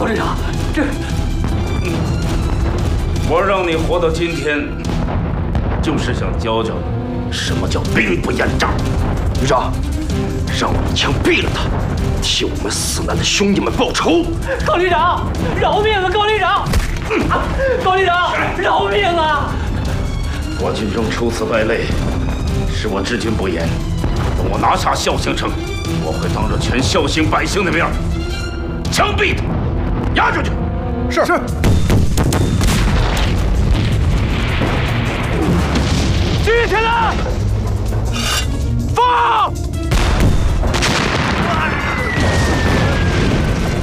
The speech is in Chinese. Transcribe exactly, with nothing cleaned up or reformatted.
队长，这…… 嗯，我让你活到今天，就是想教教你什么叫兵不厌诈。 旅长，让我一枪毙了他，替我们死难的兄弟们报仇。 高旅长，饶命啊！高旅长，啊、高旅长，饶命啊！ 郭军中初次败类，是我治军不严。等我拿下孝兴城，我会当着全孝兴百姓的面枪毙他，押出去。 是是。 举起来，放！